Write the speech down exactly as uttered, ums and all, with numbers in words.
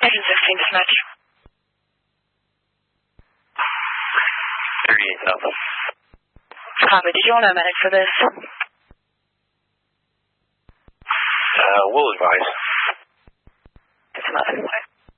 Engine sixteen dispatch. thirty-eight thousand. Copy. Did you want a medic for this? Uh, we'll advise.